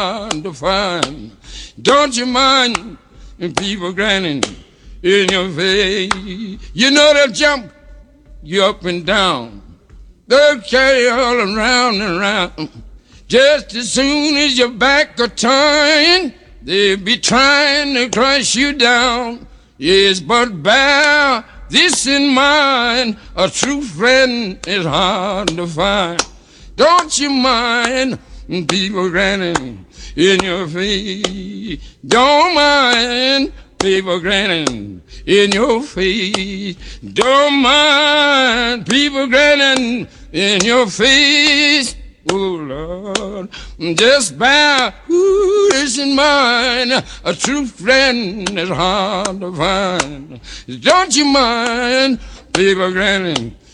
hard to find. Don't you mind people grinning in your face? You know they'll jump you up and down. They'll carry you all around and around. Just as soon as your back are turned, they'll be trying to crush you down. Yes, but bear this in mind, a true friend is hard to find. Don't you mind people grinning in your face? Don't mind people grinning in your face. Don't mind people grinning in your face. Oh, Lord, just bear this in mind, a true friend is hard to find. Don't you mind people grinning